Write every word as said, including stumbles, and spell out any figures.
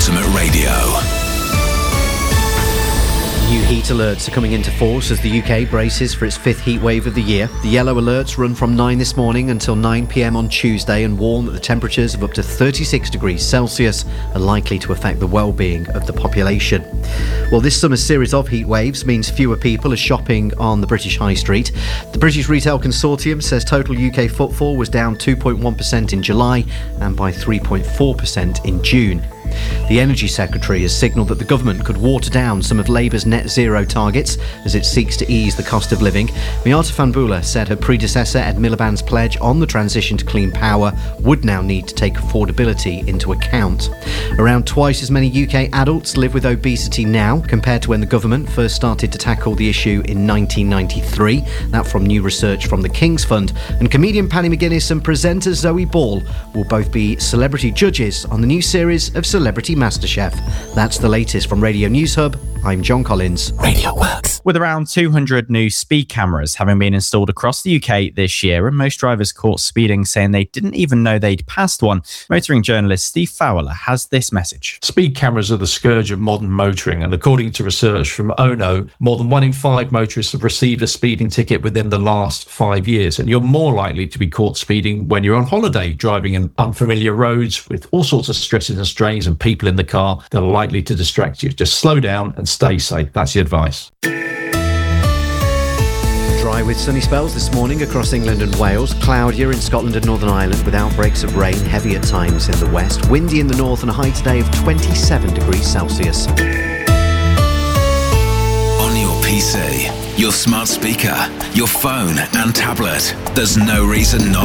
Ultimate Radio. New heat alerts are coming into force as the U K braces for its fifth heat wave of the year. The yellow alerts run from nine this morning until nine p.m. on Tuesday and warn that the temperatures of up to thirty-six degrees Celsius are likely to affect the well-being of the population. Well, this summer's series of heat waves means fewer people are shopping on the British High Street. The British Retail Consortium says total U K footfall was down two point one percent in July and by three point four percent in June. The Energy Secretary has signalled that the government could water down some of Labour's net zero targets as it seeks to ease the cost of living. Miata Fahnbulleh said her predecessor Ed Miliband's pledge on the transition to clean power would now need to take affordability into account. Around twice as many U K adults live with obesity now compared to when the government first started to tackle the issue in nineteen ninety-three. That from new research from the King's Fund. And comedian Paddy McGuinness and presenter Zoe Ball will both be celebrity judges on the new series of Celebrity MasterChef. That's the latest from Radio News Hub. I'm John Collins. Radio Works. With around two hundred new speed cameras having been installed across the U K this year, and most drivers caught speeding saying they didn't even know they'd passed one, motoring journalist Steve Fowler has this message. Speed cameras are the scourge of modern motoring, and according to research from O N O, more than one in five motorists have received a speeding ticket within the last five years, and you're more likely to be caught speeding when you're on holiday, driving in unfamiliar roads with all sorts of stresses and strains and people in the car that are likely to distract you. Just slow down and stay safe. That's the advice. Dry with sunny spells this morning across England and Wales. Cloudier in Scotland and Northern Ireland with outbreaks of rain, heavy at times in the west. Windy in the north and a high today of twenty-seven degrees Celsius. On your P C, your smart speaker, your phone and tablet, there's no reason not